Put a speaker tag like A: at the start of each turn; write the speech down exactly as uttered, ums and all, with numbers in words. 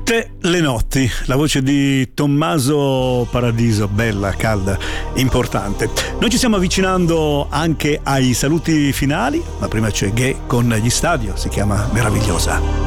A: Tutte le notti, la voce di Tommaso Paradiso, bella, calda, importante. Noi ci stiamo avvicinando anche ai saluti finali, ma prima c'è Ghe con gli Stadio, si chiama Meravigliosa.